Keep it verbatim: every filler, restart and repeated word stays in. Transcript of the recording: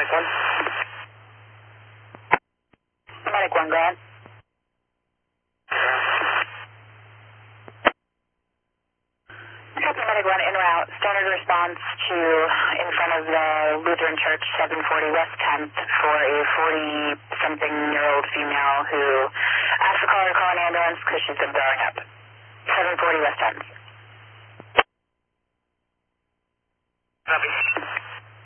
one. Medic one, go ahead. Copy, Medic one, en route. Standard response to in front of the Lutheran Church, seven forty West tenth, for a forty-something-year-old female who asked the caller to call an ambulance because she's been throwing up. seven forty West tenth. Copy.